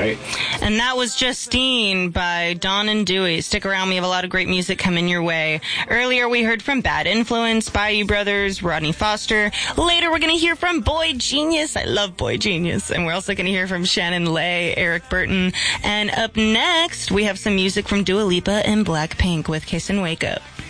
right. And that was Justine by Dawn and Dewey. Stick around. We have a lot of great music coming your way. Earlier, we heard from Bad Influence, Bayou Brothers, Rodney Foster. Later, we're going to hear from Boy Genius. I love Boy Genius. And we're also going to hear from Shannon Lay, Eric Burton. And up next, we have some music from Dua Lipa and Blackpink with Kiss and Wake Up.